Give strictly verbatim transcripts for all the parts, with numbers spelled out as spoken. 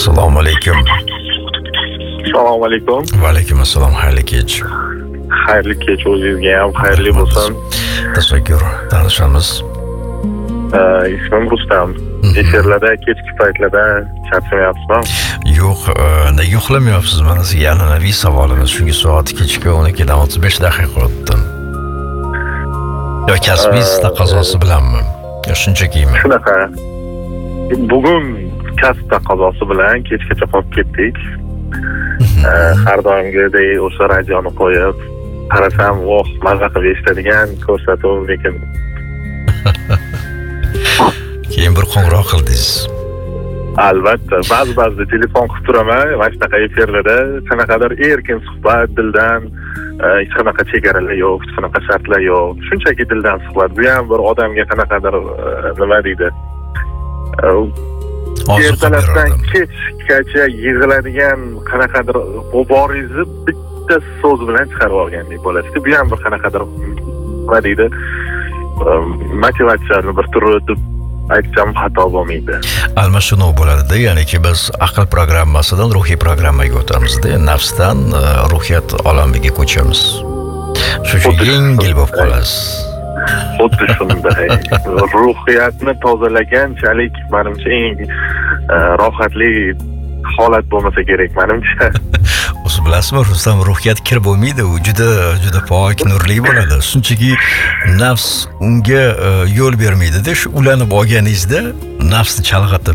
Assalomu alaykum. Assalomu alaykum. Va alaykum assalom. Xayrli kech. Xayrli kech o'zingizga ham xayrli bo'lsin. Tashakkur. Tanishamiz. Ismim Rustam. Efirlarda kechki paytlarda charchamayapsizmi? Yo'q, nega uxlamayapsiz? Mana sizga an'anaviy savolimiz. Chunki soat kechki o'n ikkidan o'ttiz besh daqiqa o'tdi. Yo kasbiy taqozosi bilanmi? Yo shunchakimi? Shunaqa. Bugun kasb taqozosi bilan kechgacha qolib ketdik. Har doimgidek o'sha radioni qo'yib, qarasam, voh, mazza qilib eshitadigan ko'rsatuv, lekin keyin bir qo'ng'iroq qildingiz. Albatta, ba'zi-ba'zida telefon qilib turaman, mana shunaqa efirlarda qanaqadir erkin suhbat, dildan, hech qanaqa chegaralar yo'q, hech qanaqa shartlar yo'q. Shunchaki dildan suhbat. Bu ham bir odamga qanaqadir nima deydi? Ertalabdan kechgacha yig'iladigan qanaqadir oboringizni bitta so'z bilan chiqarib olgandek bo'lasiz. Bu ham bir qanaqadir nima deydi? Motivatsiyani bir turi deb aytsam xato bo'lmaydi. Almashinuv bo'ladi-da, ya'niki biz aql programmasidan ruhiy programmaga o'tamiz-da, nafsdan ruhiyat olamiga ko'chamiz. Shu yengil bo'lib qolasiz. Xuddi shunday. Ruhiyatni tozalaganchalik menimcha eng rohatli holat bo'lmasa kerak menimcha. O'zi bilasizmi, Rustam, ruhiyat kir bo'lmaydi, u juda juda pok, nurli bo'ladi. Shunchaki nafs unga yo'l bermaydi-da, shu ulanib olganingizda nafsni chalg'atib.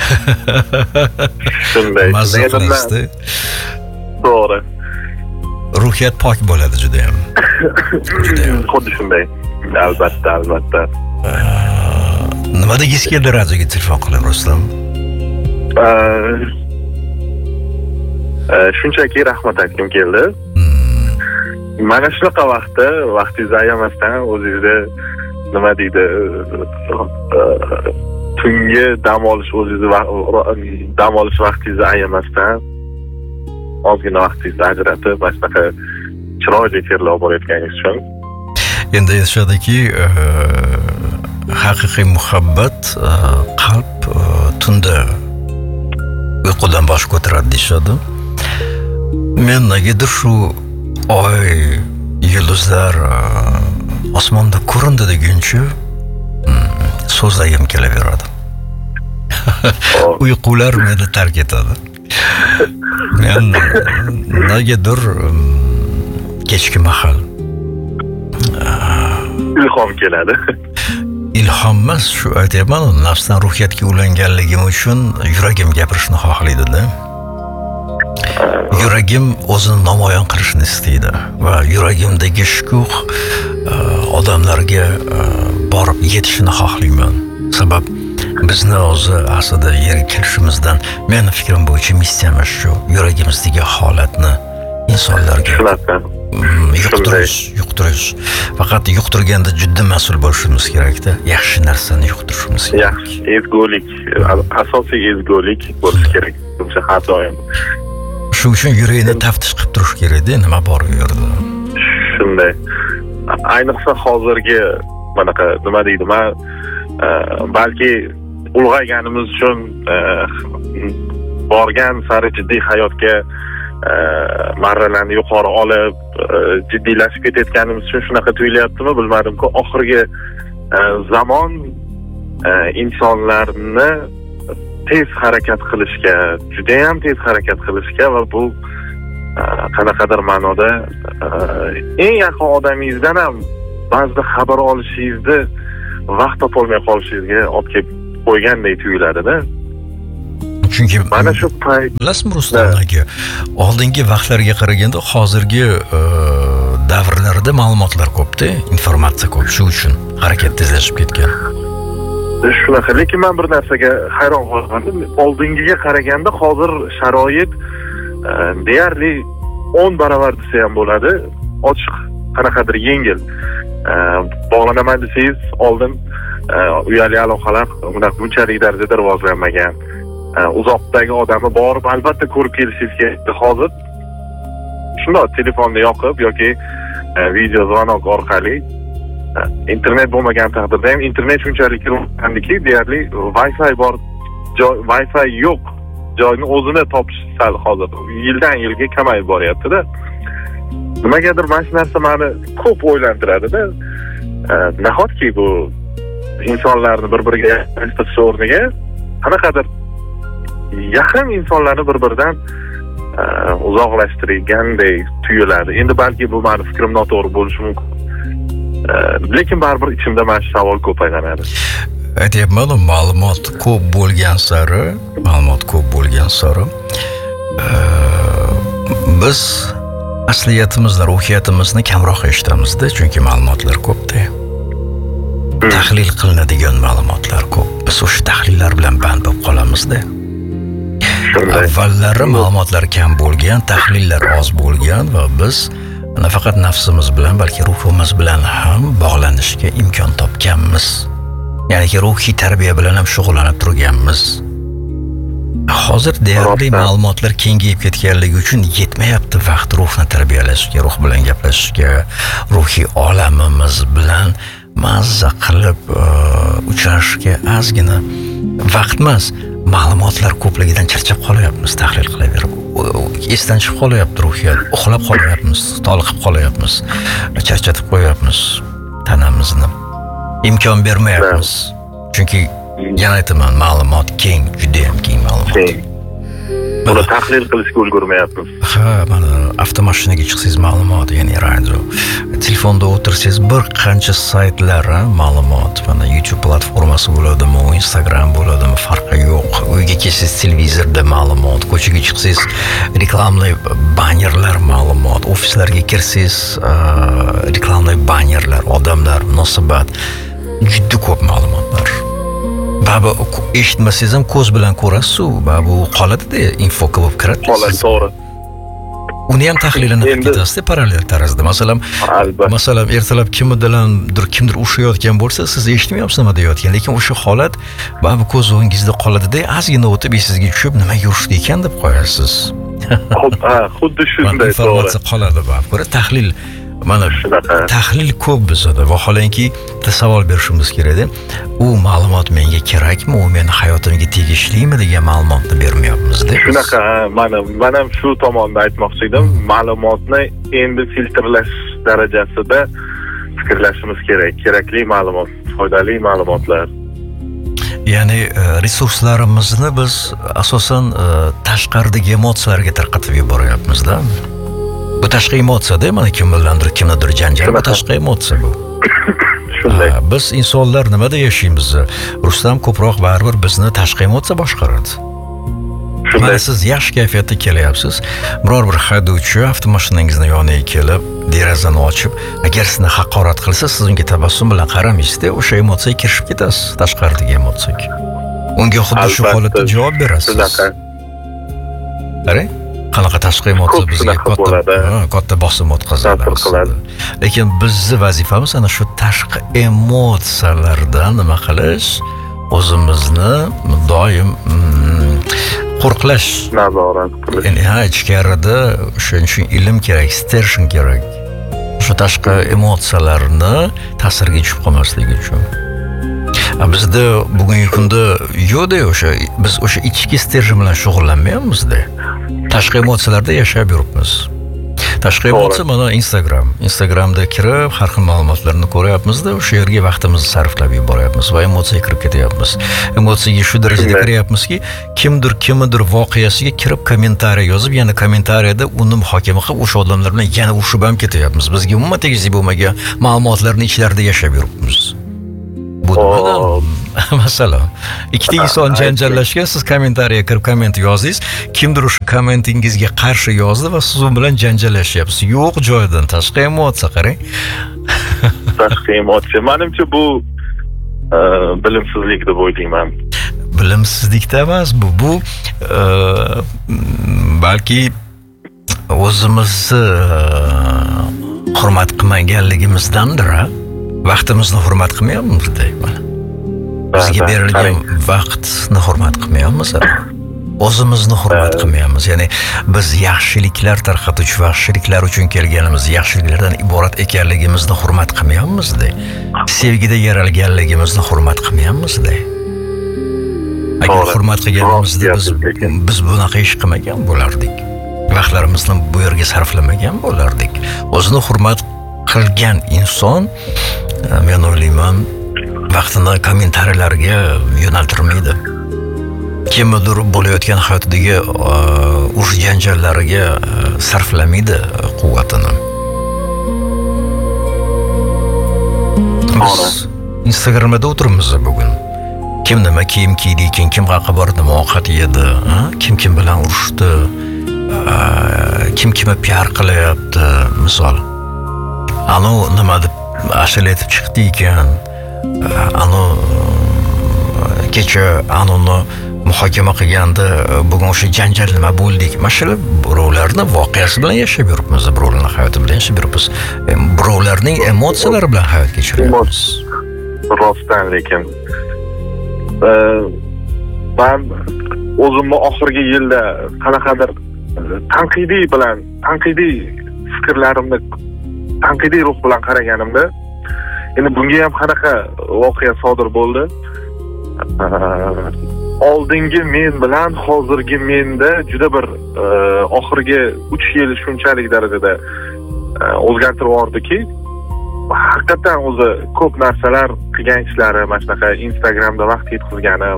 Shunday. Mazza qilasizda. To'g'ri. Ruhiyat pok bo'ladi juda ham. Juda ham. Xuddi shunday. Albatta, albatta. Nima degingiz keldi radioga telefon qilib, Rustam? Shunchaki rahmat aytgim keldi. Mana shunaqa vaqtda, vaqtingizni ayamasdan o'zingizda nima deydi, tungi dam olish o'zingizni dam olish vaqtingizni ayamasdan ozgina vaqtingizni ajratib, mana shunaqa chiroyli efirlar olib borayotganingiz uchun. Endi aytishadiki, haqiqiy muhabbat qalb tunda uyqudan bosh ko'taradi deyishadi. Men negadir shu oy, yulduzlar osmonda ko'rindi deguncha so'zlagim kelaveradi. Uyqular meni tark etadi. Men negadir kechki mahal ilhom keladi. Ilhom emas, shu aytyapman, nafsdan ruhiyatga ulanganligim uchun yuragim gapirishni xohlaydi-da. Yuragim o'zini namoyon qilishni istaydi va yuragimdagi shukuh odamlarga borib yetishini xohlayman. Sabab bizni o'zi aslida yerga kelishimizdan, meni fikrim bo'yicha missiyamiz shu, yuragimizdagi holatni insonlarga yuqtirish, yuqtirish. Faqat yuqtirganda juda mas'ul bo'lishimiz kerak-da. Yaxshi narsani yuqtirishimiz kerak. Yaxshi, ezgulik, asosiy ezgulik bo'lishi kerak. Buncha har doim. Shu uchun yurakni taftish qilib turish kerak-da, nima bor u yerda. Shunday. Ayniqsa hozirgi manaqa nima deydi, men balki ulg'ayganimiz uchun borgan sari jiddiy hayotga marralarni yuqori olib jiddiylashib ketayotganimiz uchun shunaqa tuyulyaptimi, bilmadim-ku. Oxirgi zamon insonlarni tez harakat qilishga, juda ham tez harakat qilishga va bu qanaqadir ma'noda eng yaqin odamingizdan ham ba'zida xabar olishingizni vaqt topolmay qolishingizga olib kelib qo'ygandek tuyuladi-da. Chunki mana shu payt bilasizmi, Rustam aka, oldingi vaqtlarga qaraganda hozirgi davrlarda ma'lumotlar ko'p-da, informatsiya ko'p, shu uchun harakat tezlashib ketgan. Shunaqa, lekin men bir narsaga hayron qolgandim. Oldingiga qaraganda hozir sharoit deyarli o'n baravar desa ham bo'ladi, ochiq, qanaqadir yengil. Bog'lanaman desangiz, oldin uyali aloqalar bunchalik darajada rivojlanmagan. Uzoqdagi odamni borib albatta ko'rib kelishingiz kerak. Hozir shunday telefonni yoqib yoki video zvonok orqali internet bo'lmagan taqdirda ham internet shunchalik rivojlandiki, deyarli Wi-Fi bor, Wi-Fi yo'q joyni o'zini topish sal hozir yildan yilga kamayib boryapti-da. Nimagadir mana shu narsa meni ko'p o'ylantiradida. Nahotki bu insonlarni bir-biriga yaqinlashtirish o'rniga qanaqadir yaqin insonlarni bir-biridan uzoqlashtirganday tuyuladi. Endi balki bu meni fikrim noto'g'ri bo'lishi mumkin. Lekin baribir ichimda mana shu savol ko'p aylanadi. Aytyapman, ma'lumot ko'p bo'lgan sari, ma'lumot ko'p bo'lgan sari biz asliyatimizni, ruhiyatimizni kamroq eshitamiz-da, chunki ma'lumotlar ko'p-da. Tahlil qilinadigan ma'lumotlar ko'p. Biz o'sha tahlillar bilan band bo'lib qolamiz-da. Avvallari ma'lumotlar kam bo'lgan, tahlillar oz bo'lgan va biz nafaqat nafsimiz bilan, balki ruhimiz bilan ham bog'lanishga imkon topganmiz. Ya'ni ruhiy tarbiya bilan ham shug'ullanib turganmiz. Hozir deyarli ma'lumotlar kengayib ketganligi uchun yetmayapti vaqt ruhni tarbiyalashga, ruh bilan gaplashishga, ruhiy olamimiz bilan mazza qilib uchrashishga ozgina vaqt emas. Ma'lumotlar ko'pligidan charchab qolyapmiz, tahlil qilaverib. Esdan chiqib qolyapti ruhiyat, uxlab qolyapmiz, toliqib qolyapmiz, charchatib qo'yapmiz tanamizni. Imkon bermayapmiz. Chunki yana aytaman, ma'lumot keng, juda ham keng ma'lumot. Buni tahlil qilishga ulgurmayapmiz. Ha, mana avtomashinaga chiqsangiz ma'lumot, ya'ni radio. Telefonda o'tirsangiz bir qancha saytlar, ma'lumot. Mana YouTube platformasi bo'ladimi, Instagram bo'ladimi, farqi yo'q. Uyga kelsangiz televizorda ma'lumot, ko'chaga chiqsangiz reklamli bannerlar ma'lumot, ofislarga kirsangiz reklamli bannerlar, odamlar, munosabat, juda ko'p ma'lumotlar. Babu eshitmasangiz ham ko'z bilan ko'rasiz-ku, babu qoladi-da, info bo'lib kiradi. Qoladi, to'g'ri. Uni ham tahlilini qilib ketasiz-da parallel tarzda. Masalan, masalan, ertalab kimnidir kimdir ushlayotgan bo'lsa, siz eshitmayapsiz nima deyotgan, lekin o'sha holat babu ko'z o'ngingizda qoladi-da, ozgina o'tib esingizga tushib, nimaga urishdi ekan deb qo'yasiz. Ha, xuddi shunday informatsiya qoladi babu. Ko'ra tahlil mana tahlil ko'p bizda. Vaholanki savol berishimiz kerak-da. U ma'lumot menga kerakmi, u meni hayotimga tegishlimi degan ma'lumotni bermayapmiz-da. Shunaqa, mana men ham shu tomonda aytmoqchi edim. Ma'lumotni endi filtrlash darajasida fikrlashimiz kerak. Kerakli ma'lumot, foydali ma'lumotlar. Ya'ni resurslarimizni biz asosan tashqaridagi emotsiyalarga tarqatib yuboryapmiz-da. Bu tashqi emotsiya-da, mana kim bilandir, kimnidir janjal, bu tashqi emotsiya bu. Shunday. Biz insonlar nimada yashaymiz? Rustam ko'proq baribir bizni tashqi emotsiya boshqaradi. Shunday. Siz yaxshi kayfiyatda kelyapsiz. Biror bir haydovchi avtomashinangizni yoniga kelib, derazani ochib, agar sizni haqorat qilsa, siz unga tabassum bilan qaramaysiz-da, o'sha emotsiyaga kirishib ketasiz, tashqaridagi emotsiyaga. Unga xuddi shu holatda javob berasiz. Shunaqa. Qarang, qanaqa tashqi emotsiya bizga katta katta bosim o'tkazadi. Lekin bizning vazifamiz ana shu tashqi emotsiyalardan nima qilish, o'zimizni doim qo'riqlash, nazorat qilish. Ya'ni ha, ichkarida shuning uchun ilm kerak, stержень kerak. Shu tashqi emotsiyalarni ta'sirga tushib qolmasligi uchun. Bizda bugungi kunda yo'q-da, o'sha biz o'sha ichki stержень bilan shug'ullanmayapmiz-da. Tashqi emotsiyalarda yashab yuribmiz. Tashqi emotsiya mana Instagram. Instagramda kirib, har xil ma'lumotlarni ko'ryapmiz-da, o'sha yerga vaqtimizni sarflab yuboryapmiz va emotsiyaga kirib ketyapmiz. Emotsiyaga shu darajada kiryapmizki, kimdir kimdir voqeasiga kirib kommentariy yozib, yana kommentariyada uni muhokama qilib, o'sha odamlar bilan yana urushib ham ketyapmiz. Bizga umuman tegishli bo'lmagan ma'lumotlarning ichlarida yashab yuribmiz. Bu masalan, ikkita inson janjallashgan, siz kommentariyaga kirib komment yozdingiz, kimdir o'sha kommentingizga qarshi yozdi va siz u bilan janjallashyapsiz. Yo'q joyidan tashqi emotsiya, qarang. Tashqi emotsiya. Menimcha bu bilimsizlik deb o'ylayman. Bilimsizlikda emas bu, bu balki o'zimizni hurmat qilmaganligimizdandir. Vaqtimizni hurmat qilmayapmiz deyman. Bizga berilgan vaqtni hurmat qilmayapmiz. O'zimizni hurmat qilmayapmiz. Ya'ni biz yaxshiliklar tarqatuvchi, yaxshiliklar uchun kelganimiz, yaxshiliklardan iborat ekanligimizni hurmat qilmayapmiz-da. Sevgida yaralganligimizni hurmat qilmayapmiz-da. agar To'g'ri. hurmat qilganimizda biz Rost gapsiz lekin. biz bunaqa ish qilmagan bo'lardik. Vaqtlarimizni bu yerga sarflamagan bo'lardik. O'zini hurmat qilgan inson, e, men o'ylayman, vaqtini kommentariyalarga yo'naltirmaydi. Kimdir bo'layotgan hayotidagi uh, urush janjallariga uh, sarflamaydi quvvatini. Biz Instagramda o'tiribmiz bugun. Kim nima kiyim kiydi, kim kim qayerga bordi, nima ovqat yedi, ha? Kim kim bilan urushdi, uh, kim kimni piar qilyapti, misol. Anu nima deb ashula aytib chiqdi ekan, uh, anu kecha anuni muhokama qilganda bugun o'sha janjal nima bo'ldik. Mana birovlarning voqeasi bilan yashab yuribmiz, birovlarning hayoti bilan yashab yuribmiz. Birovlarning emotsiyalari bilan hayot kechiryapmiz. Rostdan lekin men o'zimni oxirgi yilda qanaqadir tanqidiy bilan, tanqidiy fikrlarimni tanqidiy ruh bilan qaraganimda, endi bunga ham qanaqa voqea sodir bo'ldi? Oldingi men bilan hozirgi menda juda bir oxirgi uch yil shunchalik darajada o'zgartirib yubordiki, haqiqatan o'zi ko'p narsalar qilgan ishlari, mana shunaqa Instagramda vaqt yetkazganim,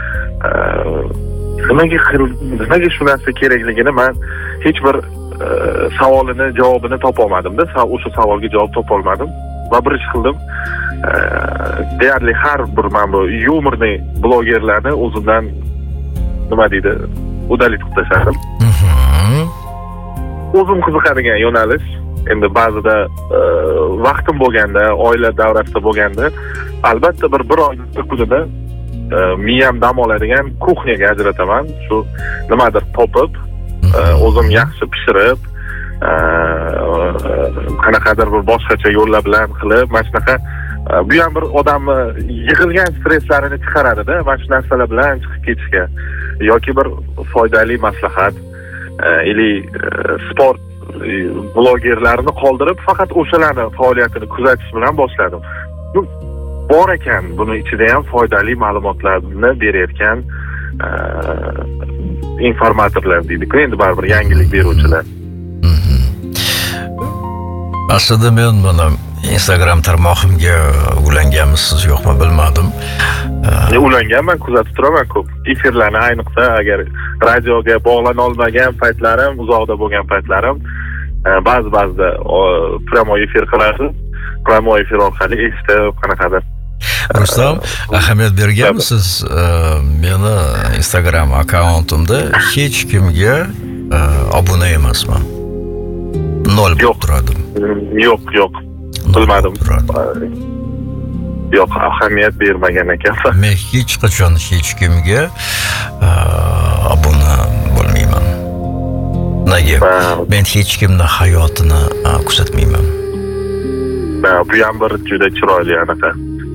nimaga nimaga shu narsa kerakligini men hech bir savolini, javobini topa olmadim-da, o'sha savolga javob topa olmadim va bir ish qildim. Deyarli har bir mana bu yumorli blogerlarni o'zimdan nima deydi, udalit qilib tashladim. O'zim qiziqadigan yo'nalish. Endi ba'zida vaqtim bo'lganda, oila davrasida bo'lganda, albatta bir bir oy kunida miyam dam oladigan kuxnyaga ajrataman. Shu nimadir topib, o'zim yaxshi pishirib, qanaqadir bir boshqacha yo'llar bilan qilib, mana shunaqa bu ham bir odamni yig'ilgan stresslarini chiqaradi-da, mana shu narsalar bilan chiqib ketishga yoki bir foydali maslahat, ili sport blogerlarini qoldirib, faqat o'shalarni faoliyatini kuzatish bilan boshladim. Bor ekan, buni ichida ham foydali ma'lumotlarni berayotgan informatorlar deydi-ku, endi baribir yangilik beruvchilar. Aslida men mana Instagram tarmog'imga ulanganmisiz yo'qmi bilmadim. Ulanganman, kuzatib turaman ko'p. Efirlarni ayniqsa agar radioga bog'lana olmagan paytlarim, uzoqda bo'lgan paytlarim, ba'zi ba'zida pramo efir qilasiz. Pramo efir orqali eshitib qanaqadir. Rustam, ahamiyat berganmisiz meni Instagram akkauntimda hech kimga obuna emasman. Nol bo'lib turadi. Yo'q, yo'q. Bilmadim. Yo'q, ahamiyat bermagan ekanman. Men hech qachon hech kimga obuna bo'lmayman. Nega? Men hech kimning hayotini kuzatmayman. Bu ham bir juda chiroyli anaqa.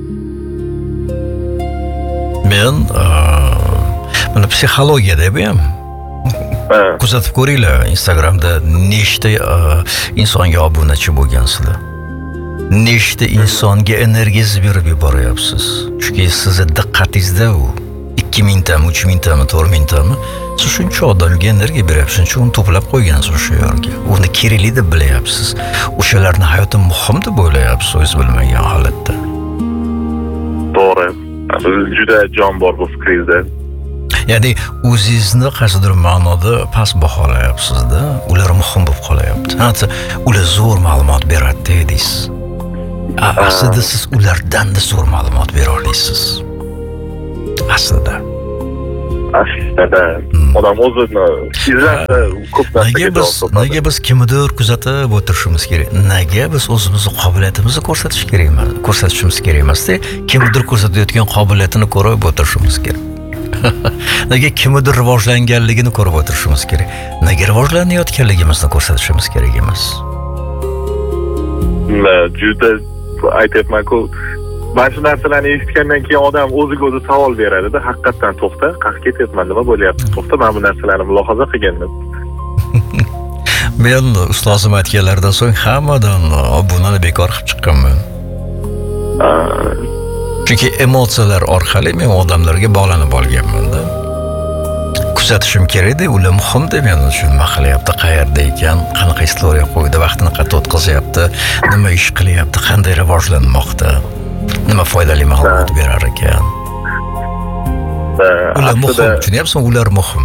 Men mana psixologiyada bu ham kuzatib ko'ringlar, Instagramda nechta insonga obunachi bo'lgansizlar. Nechta insonga energiyangizni berib yuboryapsiz. Chunki sizni diqqatingizda u ikki ming tami, uch ming tami, to'rt ming tami siz shuncha odamga energiya beryapsiz, shuncha uni to'plab qo'ygansiz o'sha yerga. Uni kerakli deb bilyapsiz. O'shalarning hayoti muhim deb o'ylayapsiz, o'zingiz bilmagan holatda. To'g'ri. Juda jon bor bu fikringizda. Ya'ni o'zingizni qaysidir ma'noda past baholayapsiz-da, ular muhim bo'lib qolyapti. Hatto ular zo'r ma'lumot beradi deysiz. Aslida siz ulardan-da zo'r ma'lumot bera olasiz. Aslida. Aslida odam o'zini izlasa ko'p narsaga biz nega biz kimnidir kuzatib o'tirishimiz kerak? Nega biz o'zimizning qobiliyatimizni ko'rsatish kerakmi? Ko'rsatishimiz kerak emas-da, kimnidir ko'rsatayotgan qobiliyatini ko'rib o'tirishimiz kerak. Nega kimnidir rivojlanganligini ko'rib o'tirishimiz kerak? Nega rivojlanayotganligimizni ko'rsatishimiz kerak emas? Juda aytyapman-ku, mana shu narsalarni eshitgandan keyin odam o'ziga o'zi savol beradi-da, haqiqatan to'xta, qayerga ketyapman, nima bo'lyapti? To'xta, men bu narsalarni mulohaza qilganman. Men ustozim aytganlaridan so'ng hammadan obunani bekor qilib chiqqanman. Chunki emotsiyalar orqali men odamlarga bog'lanib olganman-da. Kuzatishim kerak-da, ular muhim deb men uchun nima qilyapti, qayerda ekan, qanaqa istoriya qo'ydi, vaqtini qayerda o'tkazyapti, nima ish qilyapti, qanday rivojlanmoqda, nima foydali ma'lumot berar ekan. Ular muhim, tushunyapsizmi? Ular muhim.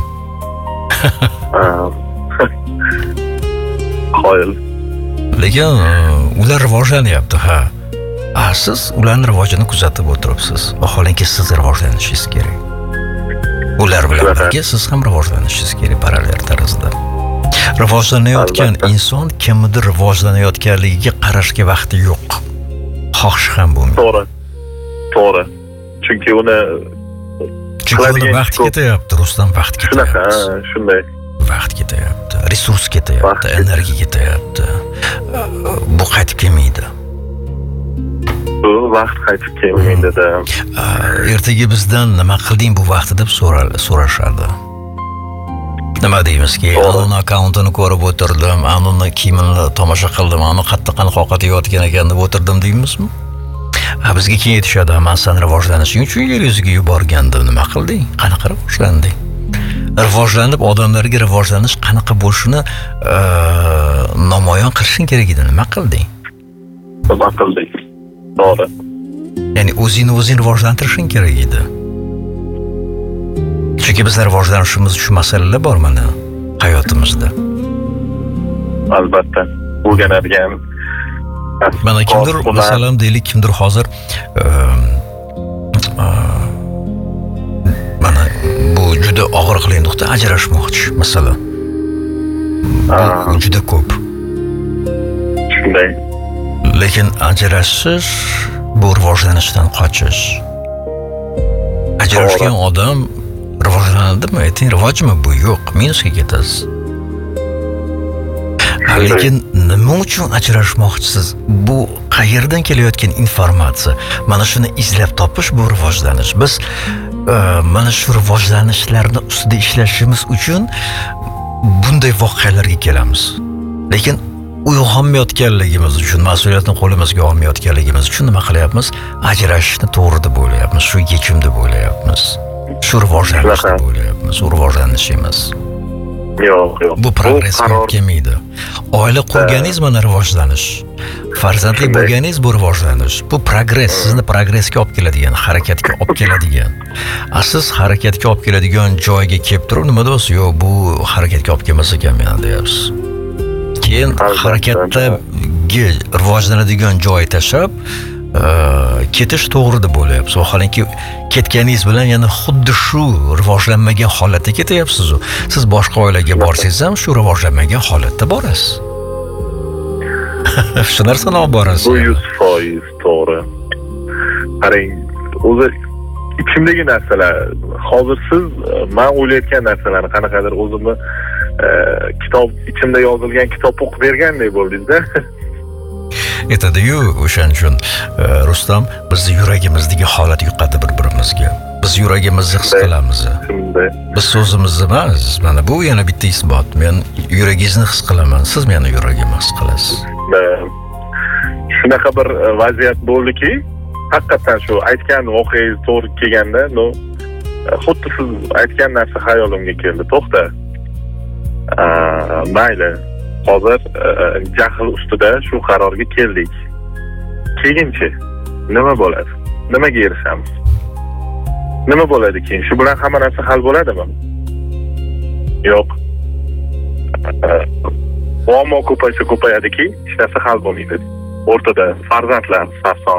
Qoyil. Lekin ular rivojlanyapti, ha. A siz ularning rivojini kuzatib o'tiribsiz. Vaholanki siz rivojlanishingiz kerak. Ular bilan birga siz ham rivojlanishingiz kerak parallel tarzda. Rivojlanayotgan inson kimnidir rivojlanayotganligiga qarashga vaqti yo'q. Xohish ham bo'lmaydi. To'g'ri. To'g'ri. Chunki uni Chunki uni vaqt ketyapti, Rustam, vaqt ketyapti. Shunaqa, shunday. Vaqt ketyapti, resurs ketyapti, energiya ketyapti. Bu qaytib kelmaydi. Bu vaqt qaytib kelmaydi-da. Ertaga bizdan nima qilding bu vaqtda deb so'rashadi. Nima deymizki, uni akkauntini ko'rib o'tirdim, uni kiyimini tomosha qildim, uni qattiq qanaqa ovqat yeyotgan ekan deb o'tirdim deymizmi? Ha, bizga keyin aytishadi, "Men seni rivojlanishing uchun yer yuziga yuborgandim, nima qilding? Qanaqa rivojlanding?" Rivojlanib odamlarga rivojlanish qanaqa bo'lishini namoyon qilishing kerak edi. Nima qilding? Nima qilding? To'g'ri. Ya'ni o'zingni o'zing rivojlantirishing kerak edi. Chunki biz rivojlanishimiz uchun masalalar bor mana hayotimizda. Albatta. O'rganadigan. Mana kimdir, masalan, deylik, kimdir hozir mana bu juda og'riqli nuqta, ajrashmoqchi, masalan. Bu juda ko'p. Shunday. Lekin ajrashish bu rivojlanishdan qochish. Ajrashgan odam rivojlanadimi? Ayting, rivojmi bu? Yo'q, minusga ketasiz. Lekin nima uchun ajrashmoqchisiz? Bu qayerdan kelayotgan informatsiya? Mana shuni izlab topish bu rivojlanish. Biz mana shu rivojlanishlarni ustida ishlashimiz uchun bunday voqealarga kelamiz. Lekin uyg'onmayotganligimiz uchun, mas'uliyatni qo'limizga olmayotganligimiz uchun nima qilyapmiz? Ajrashishni to'g'ri deb o'ylayapmiz, shu yechim deb o'ylayapmiz. Shu rivojlanish deb o'ylayapmiz, u rivojlanish emas. Yo'q, yo'q. Bu progress olib kelmaydi. Oila qurganingiz mana rivojlanish. Farzandli bo'lganingiz bu rivojlanish. Bu progress, sizni progressga olib keladigan, harakatga olib keladigan. Siz harakatga olib keladigan joyga kelib turib, nima deysiz? Yo'q, bu harakatga olib kelmas ekan meni deyapsiz. Keyin harakatdagi rivojlanadigan joy tashlab ketish to'g'ri deb o'ylayapsiz. Vaholanki ketganingiz bilan yana xuddi shu rivojlanmagan holatga ketyapsiz. Siz boshqa oilaga borsangiz ham shu rivojlanmagan holatda borasiz. Shu narsani olib borasiz. Bu yuz foiz to'g'ri. Qarang, o'zi ichimdagi narsalar, hozir siz men o'ylayotgan narsalarni qanaqadir o'zimni kitob ichimda yozilgan kitob o'qib bergandek bo'ldingiz-da. Aytadi-yu, o'shaning uchun Rustam, bizni yuragimizdagi holat yuqadi bir-birimizga. Biz yuragimizni his qilamiz. Biz so'zimizni emas, mana bu yana bitta isbot. Men yuragingizni his qilaman, siz meni yuragimni his qilasiz. Shunaqa bir vaziyat bo'ldiki, haqiqatan shu aytgan voqeangiz to'g'ri kelganda, no, xuddi siz aytgan narsa xayolimga keldi. To'xta. Mayli. Hozir jahl ustida shu qarorga keldik. Keyinchi nima bo'ladi? Nimaga erishamiz? Nima bo'ladi keyin? Shu bilan hamma narsa hal bo'ladimi? Yo'q. Muammo ko'paysa ko'payadiki, hech narsa hal bo'lmaydi. O'rtada farzandlar sarson,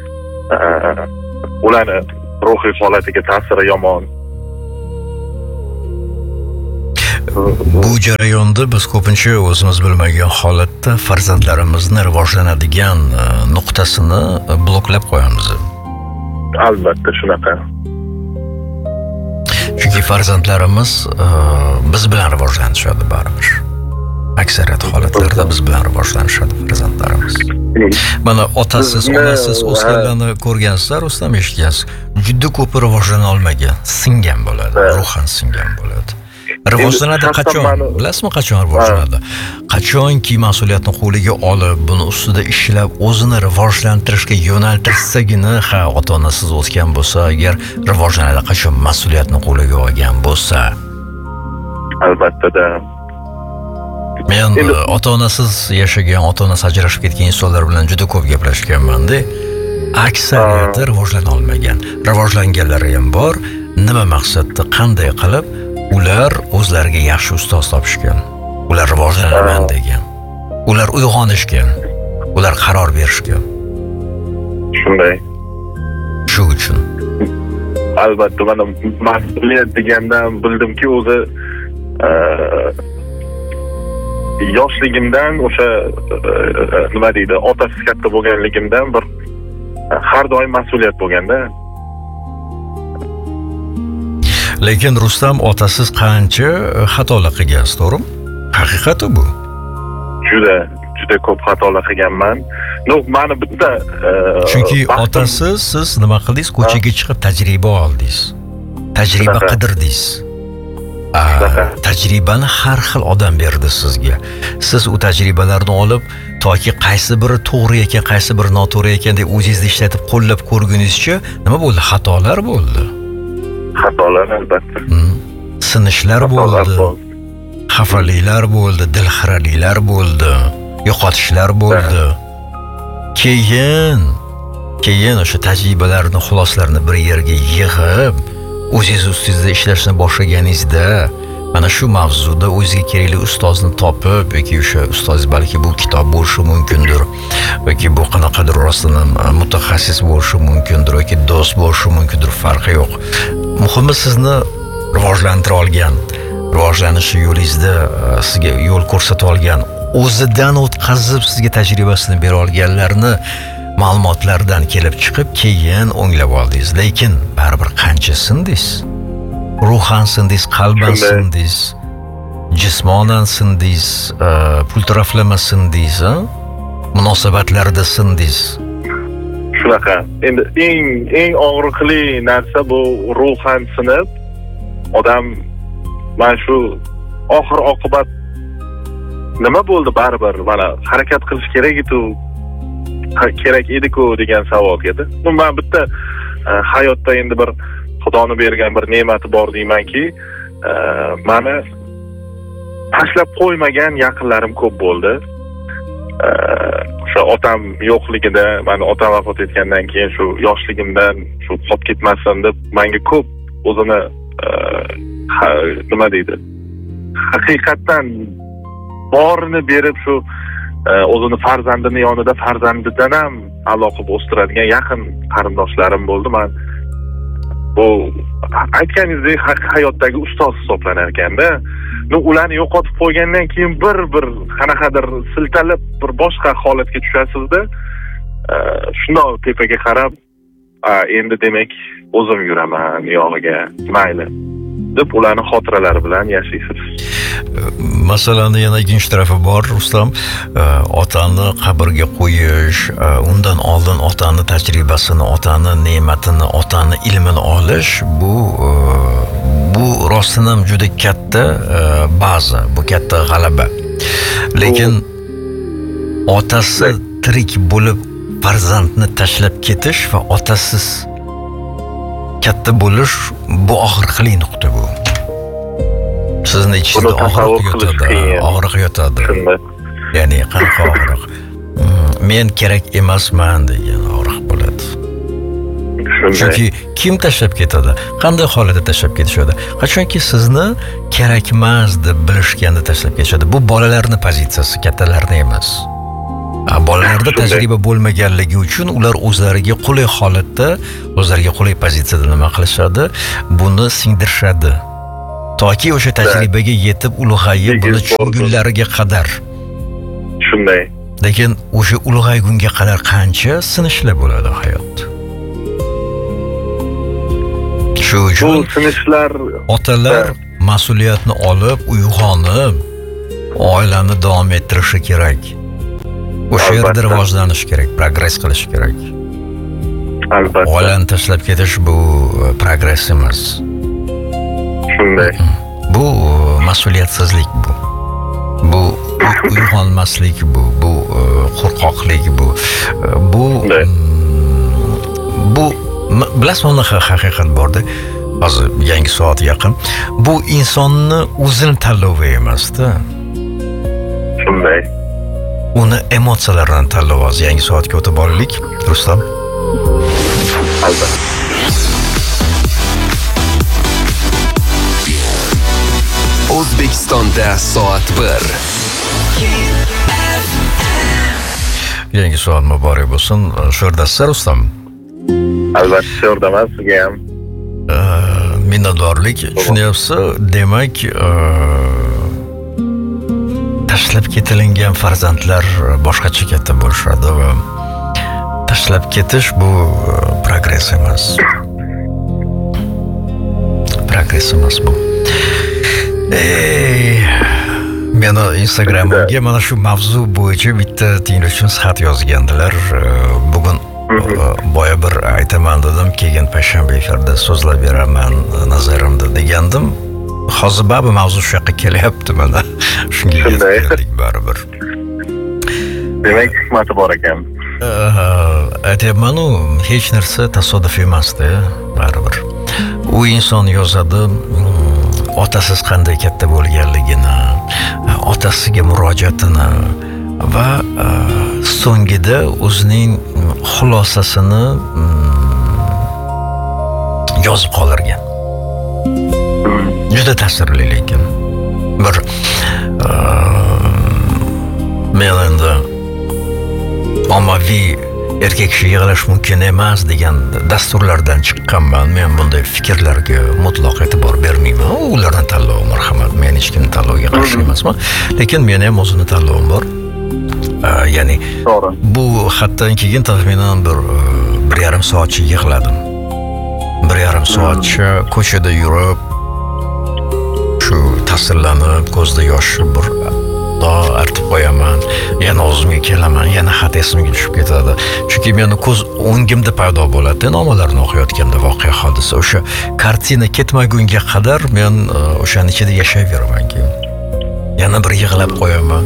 ularni ruhiy holatiga ta'siri yomon. Bu jarayonda biz ko'pincha o'zimiz bilmagan holatda farzandlarimizni rivojlanadigan nuqtasini bloklab qo'yamiz. Albatta shunaqa. Chunki farzandlarimiz biz bilan rivojlanishadi baribir. Aksariyat holatlarda biz bilan rivojlanishadi farzandlarimiz. Mana otasiz, onasiz o'sganlarni ko'rgansizlar, Rustam, eshitgansiz. Juda ko'p rivojlana olmagan, singan bo'ladi, ruhan singan bo'ladi. Rivojlanadi shaxsan qachon? mani- Bilasizmi qachon rivojlanadi? Qachonki mas'uliyatni qo'liga olib, buni ustida ishlab, o'zini rivojlantirishga yo'naltirsagina, ha, ota-onasiz o'sgan bo'lsa, agar rivojlanadi qachon mas'uliyatni qo'liga olgan bo'lsa. Albatta-da. Men Endi- ota-onasiz yashagan, ota-onasi ajrashib ketgan insonlar bilan juda ko'p gaplashganman-da. Aksariyati rivojlana olmagan. Rivojlanganlari ham bor. Nima maqsadda, qanday qilib ular o'zlariga yaxshi ustoz topishgan. Ular rivojlanaman degan. Ular uyg'onishgan. Ular qaror berishgan. Shunday. Shu uchun. Albatta, mana mas'uliyat degandan bildimki, o'zi e, yoshligimdan o'sha e, nima deydi, otasiz katta bo'lganligimdan bir e, har doim mas'uliyat bo'lganda. Lekin Rustam otasiz qancha xatolar qilgansiz, to'g'rimi? Haqiqat bu. Juda juda ko'p xatolar qilganman. No, mani bitta e, Chunki baxtim- otasiz siz nima qildingiz? Ko'chaga chiqib tajriba oldingiz. Tajriba Shunaqa. qidirdingiz. A, Shunaqa. tajribani har xil odam berdi sizga. Siz u tajribalarni olib, toki qaysi biri to'g'ri ekan, qaysi biri noto'g'ri ekan deb o'zingizni ishlatib qo'llab ko'rgunizcha, nima bo'ldi? Xatolar bo'ldi. xatolar albatta. Hmm. Sinishlar Xatolar bo'ldi. bo'ldi. Xafaliklar bo'ldi, dilxiraliklar bo'ldi, yo'qotishlar bo'ldi. Keyin keyin o'sha tajribalarni, xuloslarni bir yerga yig'ib, o'zingiz ustingizda ishlashni boshlaganingizda, mana shu mavzuda o'zingizga kerakli ustozni topib, yoki o'sha ustoz balki bu kitob bo'lishi mumkindir, yoki bu qanaqadir rostdan mutaxassis bo'lishi mumkindir, yoki do'st bo'lishi mumkindir, farqi yo'q. Muhimi sizni rivojlantira olgan, rivojlanish yo'lingizda e, sizga yo'l ko'rsata olgan, o'zidan o'tkazib sizga tajribasini bera olganlarni ma'lumotlardan kelib chiqib, keyin o'nglab oldingiz. Lekin baribir qancha sindingiz? Ruhan sindingiz, qalban Shunday. sindingiz, jismonan sindingiz, e, pul taraflama sindingiz, ha? Munosabatlarda sindingiz. Shunaqa. Endi eng eng og'riqli narsa bu ruhan sinib, odam mana shu oxir oqibat nima bo'ldi baribir, mana harakat qilish kerak edi, kerak edi-ku degan savol keldi. Bu men bitta e, hayotda endi bir Xudoni bergan bir ne'mati bor deymanki, e, mani tashlab qo'ymagan yaqinlarim ko'p bo'ldi. E, o'sha otam yo'qligida, mani otam vafot etgandan keyin shu yoshligimdan shu qolib ketmasin deb menga ko'p o'zini e, ha, nima deydi, haqiqatdan borini berib shu e, o'zini farzandini yonida farzandidan ham a'lo qilib o'stiradigan yaqin qarindoshlarim bo'ldi. Men bu aytganingizdek haq hayotdagi ustoz hisoblanar ekanda. No, ularni yo'qotib qo'ygandan keyin bir bir qanaqadir siltalib bir boshqa holatga tushasizda, e, shundoq tepaga qarab, a, endi demak o'zim yuraman yog'iga, mayli deb ularni xotiralari bilan yashaysiz. Masalani yana ikkinchi tarafi bor, Rustam. E, otani qabrga qo'yish, e, undan oldin otani tajribasini, otani ne'matini, otani ilmini olish, bu e, bu rostdan ham juda katta e, baza, bu katta g'alaba. Lekin otasi tirik bo'lib farzandni tashlab ketish va otasiz katta bo'lish, bu og'riqli nuqta bu. Sizni ichingizda Buni tasavvur og'riq qilish yotadi, qiyin. og'riq yotadi. Shunday. Ya'ni qanaqa og'riq? Hmm, men kerak emasman degan og'riq bo'ladi. Shunday. Chunki kim tashlab ketadi? Qanday holatda tashlab ketishadi? Qachonki sizni kerakmas deb bilishganda tashlab ketishadi. Bu bolalarning pozitsiyasi, kattalarning emas. A, bolalarda Shunday. tajriba bo'lmaganligi uchun ular o'zlariga qulay holatda, o'zlariga qulay pozitsiyada nima qilishadi? Buni singdirishadi. Toki o'sha tajribaga yetib ulg'ayib, buni tushungunlariga qadar. Shunday. Lekin o'sha ulg'aygunga qadar qancha sinishlar bo'ladi hayot. Shu Bu uchun sinishlar otalar mas'uliyatni olib, uyg'onib, oilani davom ettirishi kerak. O'sha yerda Albatta. rivojlanish kerak, progress qilish kerak. albatta Oilani tashlab ketish bu progress emas. shunday. Bu mas'uliyatsizlik bu. Bu uyg'onmaslik bu. Bu e, qo'rqoqlik bu. E, bu Ne? mm, bu m- bilasizmi unaqa haqiqat borda. Hozir yangi soat yaqin. Bu insonni o'zini tanlovi emasda. Shunday. Uni emotsiyalaridan tanlab hozir yangi soatga o'tib olaylik. Rustam. Albatta. O'zbekistonda soat bir. Yangi soat muborak bo'lsin. Shu yerdasiz Rustam. Albatta, shu yerdaman, sizga ham. Ee, minnatdorlik tushunyapsiz, demak e, tashlab ketilingan farzandlar boshqacha katta bo'lishadi va tashlab ketish bu e, progress emas. Progress emas bu. Ey, meni Instagramga mana shu mavzu bo'yicha bitta tinglovchimiz xat yozgandilar. E, bugun boya bir aytaman dedim, keyin payshanba efirda so'zlab beraman nazarimda degandim. Hozir baribir mavzu shu yoqqa kelyapti mana. Shunga yetib keldik baribir. Demak, hikmati bor ekan. Aytyapman-u, hech narsa tasodif emasda, baribir. U inson yozadi otasiz qanday katta bo'lganligini, otasiga murojaatini va so'ngida o'zining xulosasini yozib qoldirgan. Juda ta'sirli lekin bir men endi ommaviy erkak kishi yig'lash mumkin emas degan dasturlardan chiqqanman. Men bunday fikrlarga mutlaq e'tibor bermayman. Ularni tanlovi, marhamat. Men hech kimni tanloviga qarshi emasman, lekin men ham o'zimni tanlovim bor. Ya'ni To'g'ri. bu xatdan keyin taxminan bir bir yarim soatcha yig'ladim. Bir yarim soatcha ko'chada yurib, shu ta'sirlanib, ko'zda yosh bir do artib qo'yaman, yana o'zimga kelaman, yana xat esimga tushib ketadi. Chunki meni ko'z o'ngimda paydo bo'ladi nomalarni o'qiyotganda voqea hodisa. O'sha kartina ketmagunga qadar men o'shaning ichida yashayveraman. Keyin yana bir yig'lab qo'yaman.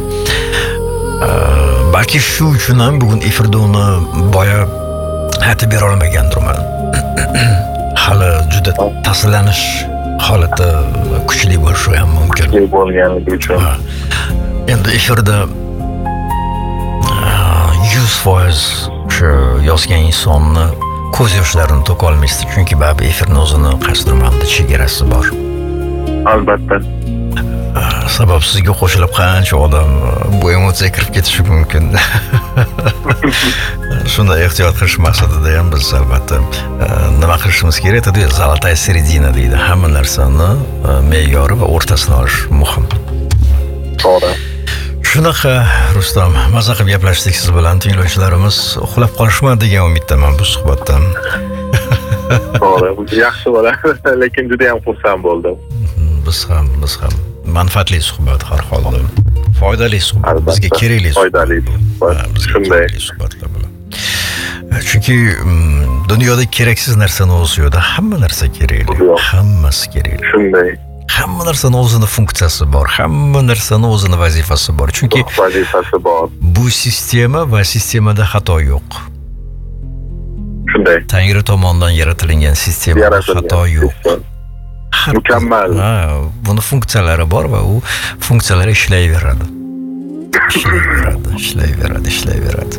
Balki shu uchun ham bugun efirda uni boya aytib bera olmagandirman. Hali juda ta'sirlanish holati kuchli bo'lishi ham mumkin. Kuchli bo'lganligi uchun. Endi efirda yuz foiz shu yozgan insonni ko'z yoshlarini to'ka olmaysiz, chunki baribir efirni o'zini qasdurmanda chegarasi bor. Albatta. Sabab sizga qo'shilib qancha odam bu emotsiyaga kirib ketishi mumkin. Shunda ehtiyot qilish maqsadida ham biz albatta nima qilishimiz kerak edi? Zolotaya seredina deydi. Hamma narsani me'yori va o'rtasini olish muhim. To'g'ri. Shunaqa Rustam, maza qilib gaplashdik siz bilan. Tinglovchilarimiz uxlab qolishmadi degan umiddaman bu suhbatdan. To'g'ri, bu yaxshi bo'ladi, lekin juda ham xursand bo'ldim. Biz ham, biz ham manfaatli suhbat har holda. Foydali suhbat, bizga kerakli suhbat. Foydali suhbat. Shunday. Suhbatlar bilan. Chunki dunyoda keraksiz narsani o'zi yo'qda, hamma narsa kerakli. Hammasi kerakli. Shunday. Hamma narsani o'zini funksiyasi bor, hamma narsani o'zini vazifasi bor. Chunki vazifasi bor. Bu sistema va sistemada xato yo'q. Shunday. Tangri tomonidan yaratilgan sistemada xato yo'q. Mukammal. Ha, buni funksiyalari bor va u funksiyalar ishlayveradi. Ishlayveradi, ishlayveradi, ishlayveradi.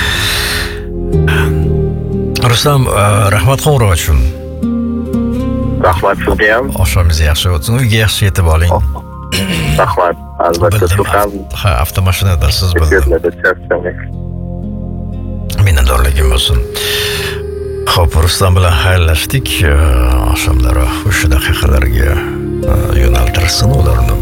Rustam, rahmat qo'ng'iroq uchun. Rahmat sizga ham. Oshxoningiz yaxshi o'tsin, uyga yaxshi yetib oling. Rahmat. Albatta siz ham. Ha, avtomashinada siz bilan. Minnatdorligim bo'lsin. Xo'p, Rustam bilan xayrlashdik. Oqshomlari o'sha daqiqalarga yo'naltirsin ularni.